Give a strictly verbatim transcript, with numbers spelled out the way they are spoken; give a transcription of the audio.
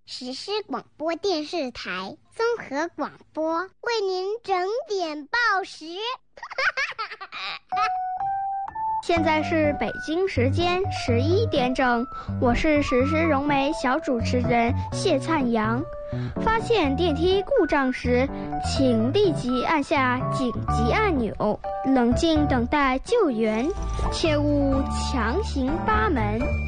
实施广播电视台综合广播为您整点报时。 现在是北京时间十一点整，我是实时融媒小主持人谢灿阳。发现电梯故障时，请立即按下紧急按钮，冷静等待救援，切勿强行扒门。